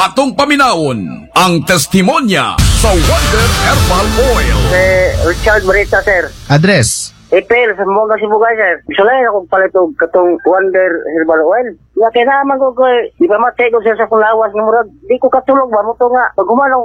Atong paminawon ang testimonya sa Wonder Herbal Oil. Richard Barita, sir. Address. April, sa mga Sibugay, sir. Gusto lang akong palitog katong Wonder Herbal Oil. Kaya kailangan ko, di ba matay ko, sir, sa kulawas ng murag. Di ko katulog ba mo to nga. Pag humalaw